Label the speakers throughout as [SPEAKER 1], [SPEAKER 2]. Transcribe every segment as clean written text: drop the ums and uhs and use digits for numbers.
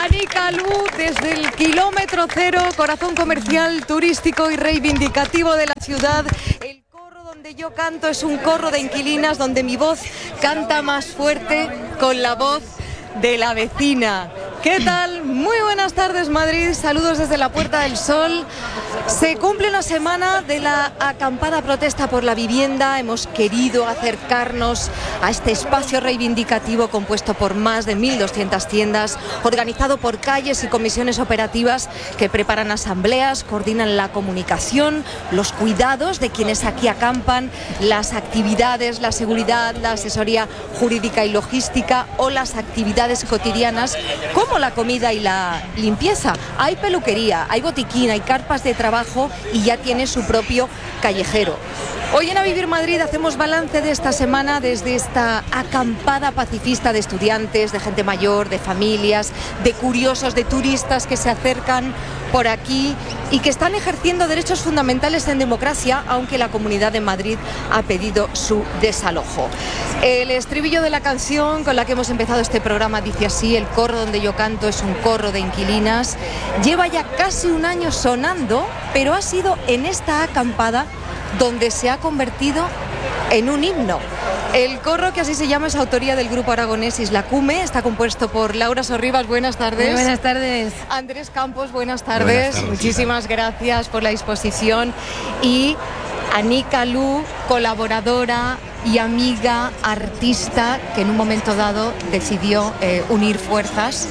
[SPEAKER 1] Anika Lu desde el kilómetro cero, corazón comercial, turístico y reivindicativo de la ciudad. El corro donde yo canto es un corro de inquilinas donde mi voz canta más fuerte con la voz de la vecina. ¿Qué tal? Muy buenas tardes, Madrid. Saludos desde la Puerta del Sol. Se cumple una semana de la acampada protesta por la vivienda. Hemos querido acercarnos a este espacio reivindicativo compuesto por más de 1.200 tiendas, organizado por calles y comisiones operativas que preparan asambleas, coordinan la comunicación, los cuidados de quienes aquí acampan, las actividades, la seguridad, la asesoría jurídica y logística o las actividades cotidianas como la comida y la limpieza. Hay peluquería, hay botiquín, hay carpas de trabajo y ya tiene su propio callejero. Hoy en A Vivir Madrid hacemos balance de esta semana desde esta acampada pacifista de estudiantes, de gente mayor, de familias, de curiosos, de turistas que se acercan por aquí y que están ejerciendo derechos fundamentales en democracia, aunque la Comunidad de Madrid ha pedido su desalojo. El estribillo de la canción con la que hemos empezado este programa dice así: el corro donde yo canto es un corro de inquilinas. Lleva ya casi un año sonando, pero ha sido en esta acampada donde se ha convertido en un himno. El corro, que así se llama, es autoría del grupo aragonés Isla Cume. Está compuesto por Laura Sorribas, buenas tardes.
[SPEAKER 2] Muy buenas tardes.
[SPEAKER 1] Andrés Campos, buenas tardes. Muchísimas gracias por la disposición. Y Anika Lu, colaboradora y amiga, artista, que en un momento dado decidió unir fuerzas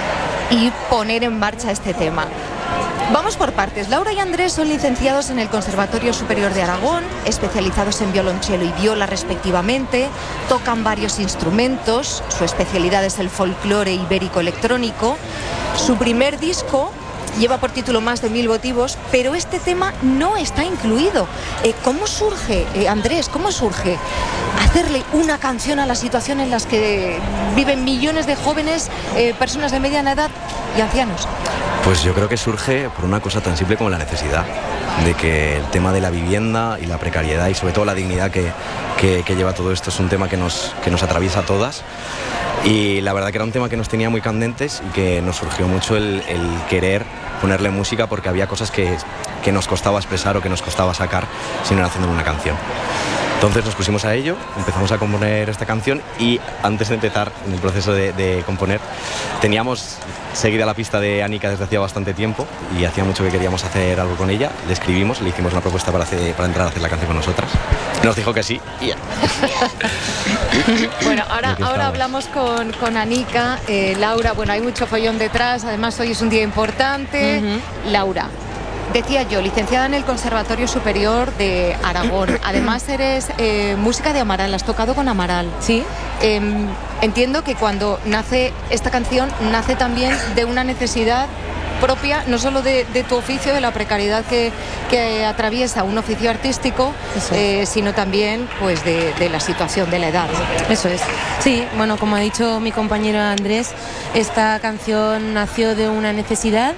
[SPEAKER 1] y poner en marcha este tema. Vamos por partes. Laura y Andrés son licenciados en el Conservatorio Superior de Aragón, especializados en violonchelo y viola respectivamente, tocan varios instrumentos, su especialidad es el folclore ibérico electrónico. Su primer disco lleva por título Más de 1000 motivos, pero este tema no está incluido. ¿Cómo surge, Andrés, cómo surge hacerle una canción a la situación en las que viven millones de jóvenes, personas de mediana edad y ancianos?
[SPEAKER 3] Pues yo creo que surge por una cosa tan simple como la necesidad de que el tema de la vivienda y la precariedad y sobre todo la dignidad que lleva todo esto es un tema que nos atraviesa a todas, y la verdad que era un tema que nos tenía muy candentes y que nos surgió mucho el querer ponerle música, porque había cosas que nos costaba expresar o que nos costaba sacar si no era haciendo una canción. Entonces nos pusimos a ello, empezamos a componer esta canción y antes de empezar en el proceso de componer teníamos seguida la pista de Anika desde hacía bastante tiempo y hacía mucho que queríamos hacer algo con ella. Le escribimos, le hicimos una propuesta para entrar a hacer la canción con nosotras. Nos dijo que sí y ya.
[SPEAKER 1] Bueno, ahora hablamos con Anika. Laura, bueno, hay mucho follón detrás, además hoy es un día importante. Laura, decía yo, licenciada en el Conservatorio Superior de Aragón. Además eres música de Amaral, has tocado con Amaral.
[SPEAKER 2] Sí.
[SPEAKER 1] Entiendo que cuando nace esta canción, nace también de una necesidad propia, no solo de tu oficio, de la precariedad que atraviesa un oficio artístico, sino también pues de la situación de la edad.
[SPEAKER 2] Eso es. Sí, bueno, como ha dicho mi compañero Andrés, esta canción nació de una necesidad,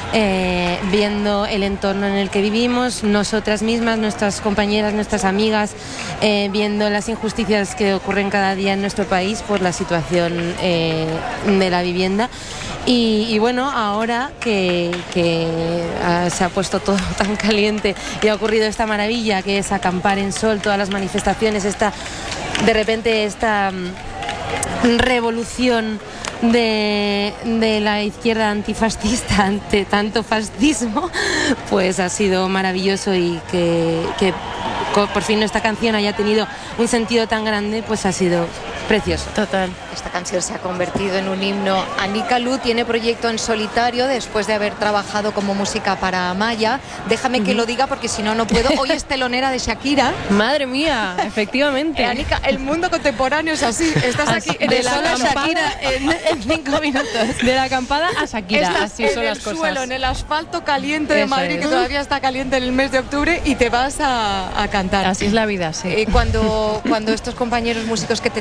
[SPEAKER 2] viendo el entorno en el que vivimos, nosotras mismas, nuestras compañeras, nuestras amigas, viendo las injusticias que ocurren cada día en nuestro país por la situación de la vivienda. Y bueno, ahora que se ha puesto todo tan caliente y ha ocurrido esta maravilla que es acampar en sol, todas las manifestaciones, de repente esta revolución de la izquierda antifascista ante tanto fascismo, pues ha sido maravilloso, y que por fin esta canción haya tenido un sentido tan grande, pues ha sido precioso.
[SPEAKER 1] Total. Esta canción se ha convertido en un himno. Anika Lu tiene proyecto en solitario después de haber trabajado como música para Amaya. Déjame que lo diga porque si no, no puedo. Hoy es telonera de Shakira.
[SPEAKER 2] Madre mía, efectivamente.
[SPEAKER 1] Anika, el mundo contemporáneo es así. Estás aquí en el suelo Shakira en 5 minutos.
[SPEAKER 2] De la acampada a Shakira.
[SPEAKER 1] Estás
[SPEAKER 2] así
[SPEAKER 1] en
[SPEAKER 2] son las
[SPEAKER 1] el
[SPEAKER 2] cosas.
[SPEAKER 1] suelo, en el asfalto caliente de Madrid, que todavía está caliente en el mes de octubre, y te vas a cantar.
[SPEAKER 2] Así es la vida, sí.
[SPEAKER 1] Cuando estos compañeros músicos que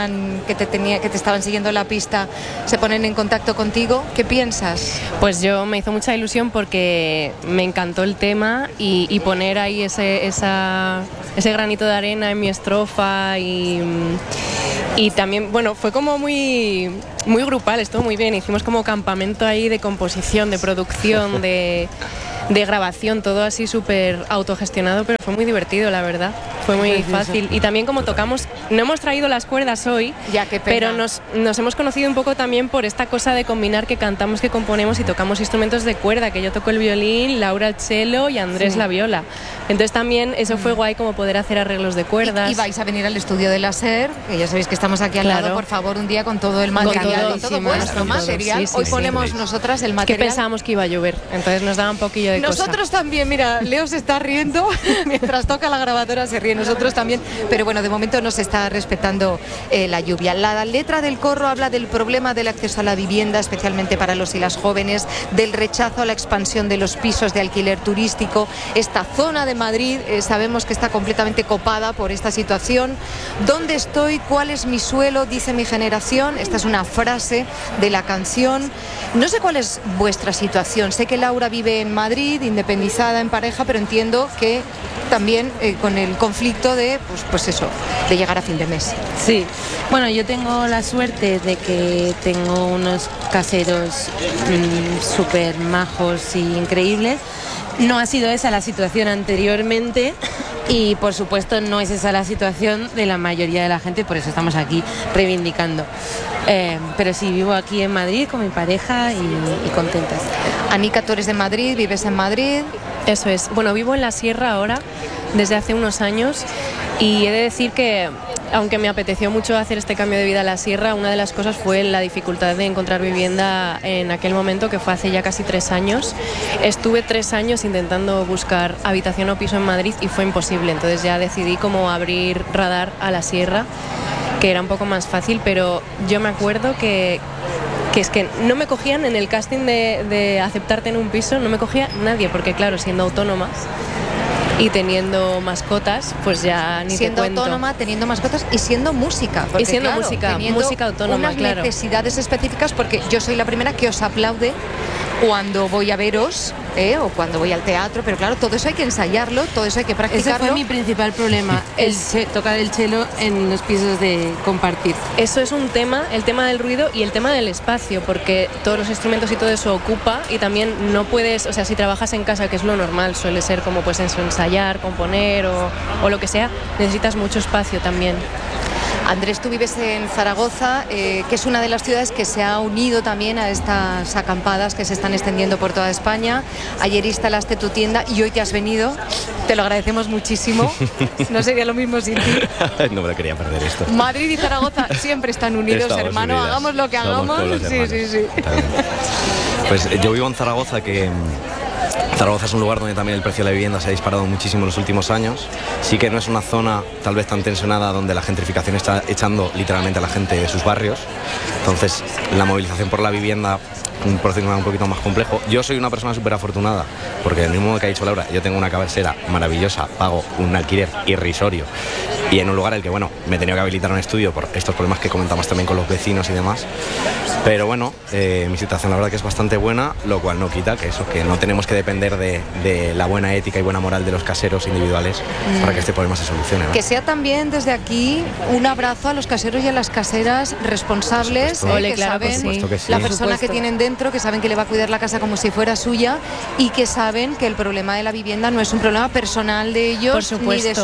[SPEAKER 1] te estaban siguiendo la pista se ponen en contacto contigo, ¿qué piensas?
[SPEAKER 2] Pues yo me hizo mucha ilusión porque me encantó el tema, y poner ahí ese granito de arena en mi estrofa y
[SPEAKER 4] Y también, bueno, fue como muy grupal, estuvo muy bien. Hicimos como campamento ahí de composición, de producción, de grabación, todo así súper autogestionado, pero fue muy divertido, la verdad. Fue muy fácil. Y también como tocamos, no hemos traído las cuerdas hoy,
[SPEAKER 1] ya, qué pena.
[SPEAKER 4] pero nos hemos conocido un poco también por esta cosa de combinar que cantamos, que componemos y tocamos instrumentos de cuerda, que yo toco el violín, Laura el cello y Andrés la viola. Entonces también eso fue guay, como poder hacer arreglos de cuerdas.
[SPEAKER 1] Y vais a venir al estudio de la SER, que ya sabéis que estamos aquí al lado, por favor, un día con todo el material, con todo vuestro material. Hoy ponemos nosotras el material.
[SPEAKER 4] Que pensábamos que iba a llover, entonces nos daba un poquillo de
[SPEAKER 1] nosotros
[SPEAKER 4] cosa.
[SPEAKER 1] También, mira, Leo se está riendo mientras toca la grabadora, se ríe, nosotros también, pero bueno, de momento no se está respetando la lluvia. La letra del corro habla del problema del acceso a la vivienda, especialmente para los y las jóvenes, del rechazo a la expansión de los pisos de alquiler turístico. Esta zona de Madrid sabemos que está completamente copada por esta situación. ¿Dónde estoy? ¿Cuál es mi suelo? Dice mi generación. Esta es una frase de la canción. No sé cuál es vuestra situación. Sé que Laura vive en Madrid, independizada, en pareja, pero entiendo que también con el conflicto de, pues eso, de llegar a fin de mes.
[SPEAKER 2] Sí, bueno, yo tengo la suerte de que tengo unos caseros súper majos y increíbles. No ha sido esa la situación anteriormente y por supuesto no es esa la situación de la mayoría de la gente, por eso estamos aquí reivindicando. Pero sí, vivo aquí en Madrid con mi pareja y contentas.
[SPEAKER 1] Anika, tú eres de Madrid, vives en Madrid.
[SPEAKER 4] Eso es. Bueno, vivo en la Sierra ahora, desde hace unos años, y he de decir que, aunque me apeteció mucho hacer este cambio de vida a la Sierra, una de las cosas fue la dificultad de encontrar vivienda en aquel momento, que fue hace ya casi 3 años. Estuve 3 años intentando buscar habitación o piso en Madrid y fue imposible, entonces ya decidí como abrir radar a la Sierra, que era un poco más fácil, pero yo me acuerdo que es que no me cogían en el casting de aceptarte en un piso, no me cogía nadie, porque claro, siendo autónomas y teniendo mascotas, pues ya ni
[SPEAKER 1] siendo
[SPEAKER 4] te cuento.
[SPEAKER 1] Siendo autónoma, teniendo mascotas y siendo música. Porque,
[SPEAKER 4] y siendo
[SPEAKER 1] claro,
[SPEAKER 4] música autónoma,
[SPEAKER 1] unas
[SPEAKER 4] claro.
[SPEAKER 1] Necesidades específicas, porque yo soy la primera que os aplaude cuando voy a veros, o cuando voy al teatro, pero claro, todo eso hay que ensayarlo, todo eso hay que practicarlo.
[SPEAKER 2] Ese fue mi principal problema, tocar el cello en los pisos de compartir.
[SPEAKER 4] Eso es un tema, el tema del ruido y el tema del espacio, porque todos los instrumentos y todo eso ocupa, y también no puedes, o sea, si trabajas en casa, que es lo normal, suele ser como pues eso, ensayar, componer o lo que sea, necesitas mucho espacio también.
[SPEAKER 1] Andrés, tú vives en Zaragoza, que es una de las ciudades que se ha unido también a estas acampadas que se están extendiendo por toda España. Ayer instalaste tu tienda y hoy te has venido. Te lo agradecemos muchísimo. No sería lo mismo sin ti.
[SPEAKER 3] No me lo quería perder esto.
[SPEAKER 1] Madrid y Zaragoza siempre están unidos,
[SPEAKER 3] Estamos
[SPEAKER 1] hermano.
[SPEAKER 3] Unidas.
[SPEAKER 1] Hagamos lo que hagamos. Sí.
[SPEAKER 3] Pues yo vivo en Zaragoza, que Zaragoza es un lugar donde también el precio de la vivienda se ha disparado muchísimo en los últimos años. Sí que no es una zona tal vez tan tensionada donde la gentrificación está echando literalmente a la gente de sus barrios. Entonces la movilización por la vivienda, un proceso un poquito más complejo. Yo soy una persona súper afortunada porque del mismo modo que ha dicho Laura, yo tengo una cabecera maravillosa, pago un alquiler irrisorio y en un lugar en el que, bueno, me he tenido que habilitar un estudio por estos problemas que comentamos también con los vecinos y demás. Pero bueno, mi situación la verdad que es bastante buena, lo cual no quita que eso, que no tenemos que depender de la buena ética y buena moral de los caseros individuales para que este problema se solucione, ¿no?
[SPEAKER 1] Que sea también desde aquí un abrazo a los caseros y a las caseras responsables, que
[SPEAKER 4] claro,
[SPEAKER 1] saben
[SPEAKER 4] que sí.
[SPEAKER 1] la persona que tienen dentro, que saben que le va a cuidar la casa como si fuera suya y que saben que el problema de la vivienda no es un problema personal de ellos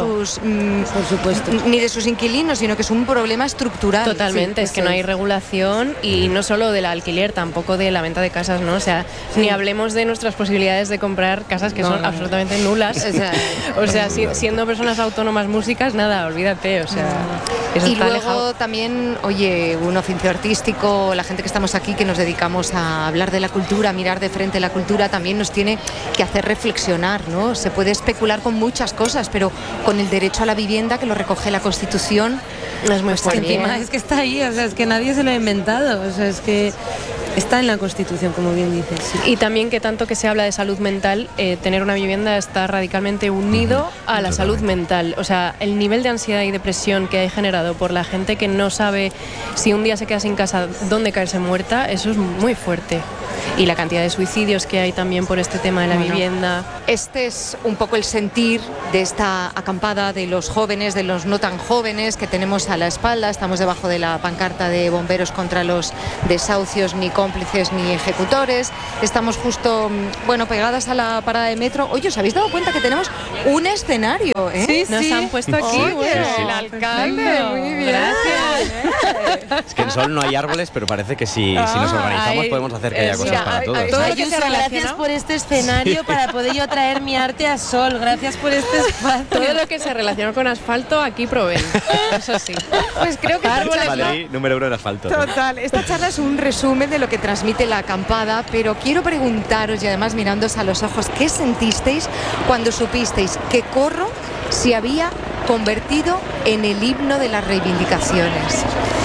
[SPEAKER 1] ni de sus inquilinos, sino que es un problema estructural.
[SPEAKER 4] Totalmente, es que no hay regulación y no solo del alquiler, tampoco de la venta de casas, ¿no? O sea, ni hablemos de nuestras posibilidades de comprar casas que son absolutamente nulas. O sea, siendo personas autónomas músicas, nada, olvídate, o sea, eso
[SPEAKER 1] y
[SPEAKER 4] está
[SPEAKER 1] luego
[SPEAKER 4] alejado.
[SPEAKER 1] También, oye, un oficio artístico, la gente que estamos aquí, que nos dedicamos a hablar de la cultura, a mirar de frente la cultura, también nos tiene que hacer reflexionar, ¿no? Se puede especular con muchas cosas, pero con el derecho a la vivienda, que lo recoge la Constitución,
[SPEAKER 4] es muy fuerte.
[SPEAKER 2] Encima es que está ahí, o sea, es que nadie se lo ha inventado, o sea, es que está en la Constitución, como bien dices. Sí.
[SPEAKER 4] Y también que tanto que se habla de salud mental, tener una vivienda está radicalmente unido a la salud mental. O sea, el nivel de ansiedad y depresión que hay generado por la gente que no sabe si un día se queda sin casa, dónde caerse muerta, eso es muy fuerte. y la cantidad de suicidios que hay también por este tema de la vivienda.
[SPEAKER 1] Este es un poco el sentir de esta acampada de los jóvenes, de los no tan jóvenes que tenemos a la espalda. Estamos debajo de la pancarta de bomberos contra los desahucios, ni cómplices ni ejecutores. Estamos justo, pegadas a la parada de metro. Oye, ¿os habéis dado cuenta que tenemos un escenario?
[SPEAKER 2] Sí,
[SPEAKER 4] Nos han puesto aquí.
[SPEAKER 1] El alcalde, muy bien.
[SPEAKER 4] Gracias.
[SPEAKER 3] Es que en Sol no hay árboles, pero parece que si nos organizamos podemos hacer que haya cosas para todos.
[SPEAKER 2] Ayuso, gracias por este escenario para poder yo traer mi arte a Sol. Gracias por este espacio.
[SPEAKER 4] Todo lo que se relaciona con asfalto, aquí proveen. Eso sí.
[SPEAKER 1] Pues creo que
[SPEAKER 3] Madrid, número 1 en asfalto.
[SPEAKER 1] Total, esta charla es un resumen de lo que transmite la acampada, pero quiero preguntaros, y además mirándoos a los ojos, ¿qué sentisteis cuando supisteis que Corro se había convertido en el himno de las reivindicaciones?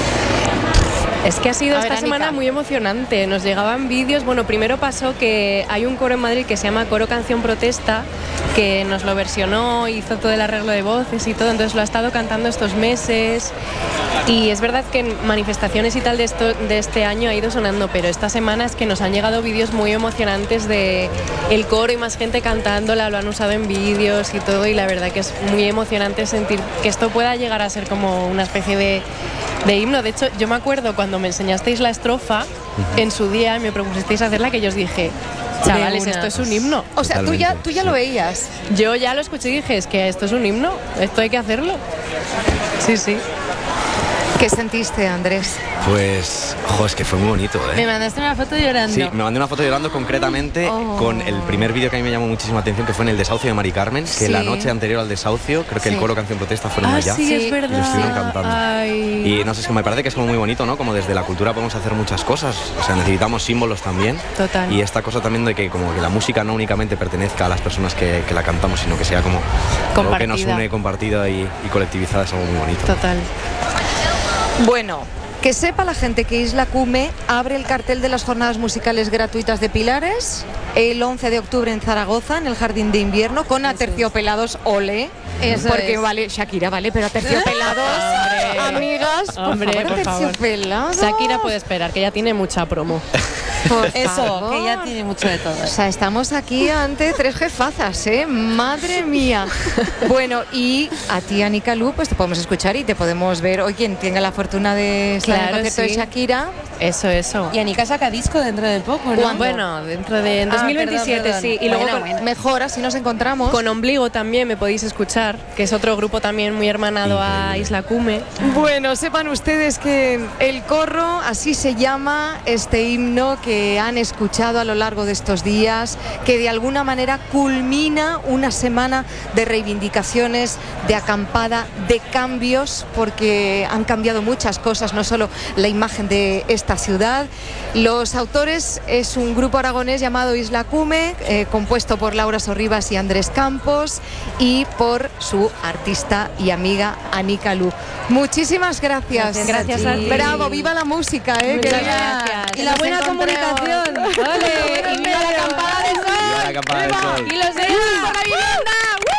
[SPEAKER 4] Es que ha sido esta
[SPEAKER 1] Anika.
[SPEAKER 4] semana muy emocionante. Nos llegaban vídeos. Bueno, primero pasó que hay un coro en Madrid que se llama Coro Canción Protesta, que nos lo versionó, hizo todo el arreglo de voces y todo, entonces lo ha estado cantando estos meses. Y es verdad que en manifestaciones y tal de este año ha ido sonando, pero esta semana es que nos han llegado vídeos muy emocionantes de el coro y más gente cantándola, lo han usado en vídeos y todo, y la verdad que es muy emocionante sentir que esto pueda llegar a ser como una especie de himno. De hecho, yo me acuerdo cuando me enseñasteis la estrofa en su día y me propusisteis hacerla, que yo os dije, chavales, esto es un himno.
[SPEAKER 1] O sea, tú ya lo veías.
[SPEAKER 4] Yo ya lo escuché y dije, es que esto es un himno, esto hay que hacerlo. Sí, sí.
[SPEAKER 1] ¿Qué sentiste, Andrés?
[SPEAKER 3] Pues, es que fue muy bonito,
[SPEAKER 2] Me mandaste una foto llorando.
[SPEAKER 3] Sí, me mandé una foto llorando concretamente con el primer vídeo que a mí me llamó muchísima atención, que fue en el desahucio de Mari Carmen, que la noche anterior al desahucio, creo que el coro Canción Protesta fueron allá.
[SPEAKER 4] Sí, es verdad.
[SPEAKER 3] Y lo estuvieron cantando.
[SPEAKER 4] Ay.
[SPEAKER 3] Y no sé, es que me parece que es como muy bonito, ¿no? Como desde la cultura podemos hacer muchas cosas, o sea, necesitamos símbolos también.
[SPEAKER 4] Total.
[SPEAKER 3] Y esta cosa también de que como que la música no únicamente pertenezca a las personas que la cantamos, sino que sea como algo que nos une, compartida y colectivizada, es algo muy bonito.
[SPEAKER 4] Total.
[SPEAKER 1] Bueno, que sepa la gente que Isla Cume abre el cartel de las jornadas musicales gratuitas de Pilares el 11 de octubre en Zaragoza, en el Jardín de Invierno, con Aterciopelados, ole. Porque vale, Shakira, vale, pero Aterciopelados, amigas,
[SPEAKER 4] Hombre, por favor.
[SPEAKER 1] Aterciopelados.
[SPEAKER 4] Shakira puede esperar, que ya tiene mucha promo.
[SPEAKER 2] Eso, que ya tiene mucho de todo.
[SPEAKER 1] O sea, estamos aquí ante tres jefazas, ¿eh? Madre mía. Bueno, y a ti, Anika Lu, pues te podemos escuchar y te podemos ver hoy quien tenga la fortuna de estar en el concierto de Shakira.
[SPEAKER 4] Eso.
[SPEAKER 2] Y Anika saca disco dentro de poco, ¿no?
[SPEAKER 4] Bueno, dentro de 2027,
[SPEAKER 2] perdón.
[SPEAKER 4] sí. Y luego
[SPEAKER 1] mejor, así nos encontramos.
[SPEAKER 4] con Ombligo también me podéis escuchar, que es otro grupo también muy hermanado a Isla Cume.
[SPEAKER 1] Bueno, sepan ustedes que el Corro, así se llama este himno que han escuchado a lo largo de estos días, que de alguna manera culmina una semana de reivindicaciones, de acampada, de cambios, porque han cambiado muchas cosas, no solo la imagen de esta ciudad. Los autores es un grupo aragonés llamado Isla Cume, compuesto por Laura Sorribas y Andrés Campos, y por su artista y amiga Anika Lu. Muchísimas gracias.
[SPEAKER 2] Gracias a ti.
[SPEAKER 1] Bravo, viva la música,
[SPEAKER 2] Muchas gracias. Y la buena comunicación.
[SPEAKER 1] ¡Ole! Y viva la acampada del sol.
[SPEAKER 3] Viva la acampada del sol.
[SPEAKER 1] Y los derechos por la vivienda.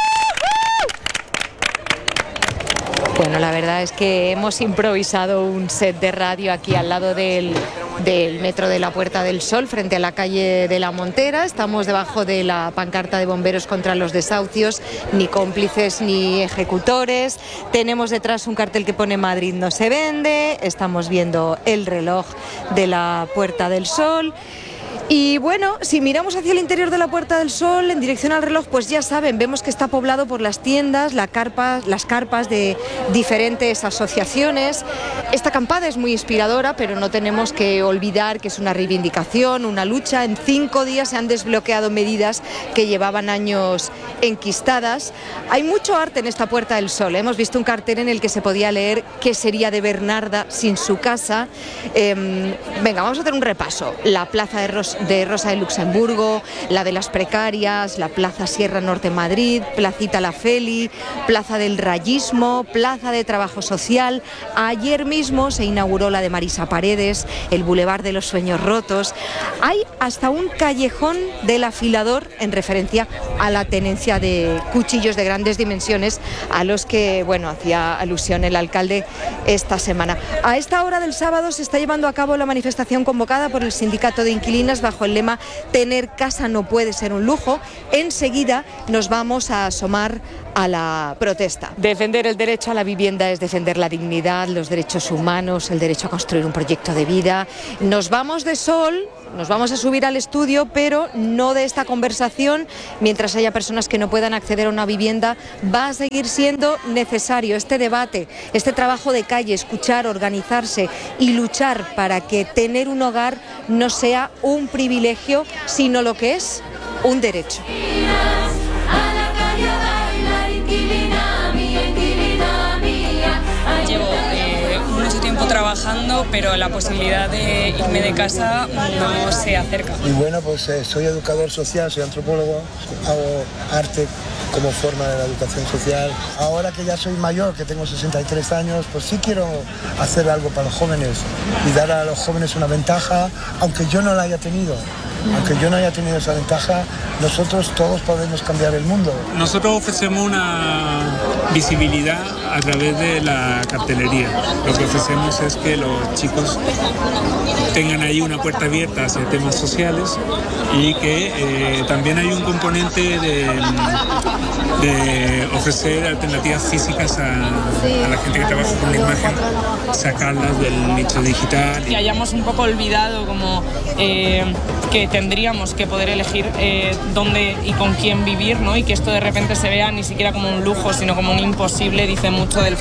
[SPEAKER 1] Bueno, la verdad es que hemos improvisado un set de radio aquí al lado del metro de la Puerta del Sol, frente a la calle de la Montera. Estamos debajo de la pancarta de bomberos contra los desahucios, ni cómplices ni ejecutores. Tenemos detrás un cartel que pone Madrid no se vende. Estamos viendo el reloj de la Puerta del Sol. Y bueno, si miramos hacia el interior de la Puerta del Sol, en dirección al reloj, pues ya saben, vemos que está poblado por las tiendas, las carpas de diferentes asociaciones. Esta acampada es muy inspiradora, pero no tenemos que olvidar que es una reivindicación, una lucha. En 5 días se han desbloqueado medidas que llevaban años enquistadas. Hay mucho arte en esta Puerta del Sol. Hemos visto un cartel en el que se podía leer qué sería de Bernarda sin su casa. Venga, vamos a hacer un repaso. La plaza de Rosa de Luxemburgo, la de las Precarias, la Plaza Sierra Norte Madrid, Placita La Feli, Plaza del Rayismo, Plaza de Trabajo Social. Ayer mismo se inauguró la de Marisa Paredes, el Boulevard de los Sueños Rotos. Hay hasta un callejón del afilador en referencia a la tenencia de cuchillos de grandes dimensiones a los que, bueno, hacía alusión el alcalde esta semana. A esta hora del sábado se está llevando a cabo la manifestación convocada por el Sindicato de Inquilinas bajo el lema "Tener casa no puede ser un lujo". Enseguida nos vamos a asomar a la protesta. Defender el derecho a la vivienda es defender la dignidad, los derechos humanos, el derecho a construir un proyecto de vida. Nos vamos de sol, nos vamos a subir al estudio, pero no de esta conversación. Mientras haya personas que no puedan acceder a una vivienda, va a seguir siendo necesario este debate, este trabajo de calle, escuchar, organizarse y luchar para que tener un hogar no sea un privilegio, sino lo que es un derecho.
[SPEAKER 5] Llevo mucho tiempo trabajando, pero la posibilidad de irme de casa no se acerca.
[SPEAKER 6] Y bueno, pues soy educador social, soy antropólogo, hago arte como forma de la educación social. Ahora que ya soy mayor, que tengo 63 años, pues sí quiero hacer algo para los jóvenes y dar a los jóvenes una ventaja, aunque yo no la haya tenido. Aunque yo no haya tenido esa ventaja, nosotros todos podemos cambiar el mundo.
[SPEAKER 7] Nosotros ofrecemos una visibilidad a través de la cartelería. Lo que ofrecemos es que los chicos tengan ahí una puerta abierta hacia temas sociales y que también hay un componente de ofrecer alternativas físicas a la gente que trabaja con la imagen, sacarlas del nicho digital.
[SPEAKER 5] Que hayamos un poco olvidado como que tendríamos que poder elegir dónde y con quién vivir, ¿no? Y que esto de repente se vea ni siquiera como un lujo, sino como un imposible, dice mucho del